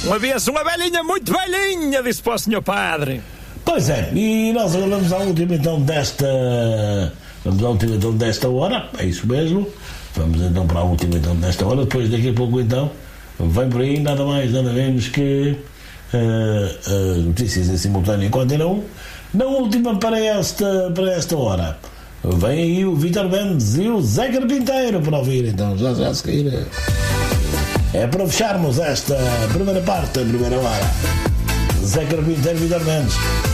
Uma vez uma velhinha muito velhinha disse para o senhor padre. Pois é, e nós agora vamos à última então desta hora, é isso mesmo. Vamos então para a última então desta hora. Depois daqui a pouco então vem por aí nada mais nada menos que notícias em simultâneo em continuam. Na última para esta hora vem aí o Vítor Mendes e o Zé Carpinteiro para ouvir, então já a seguir. É para fecharmos esta primeira parte, a primeira hora. Zé Carpinteiro e Vítor Mendes.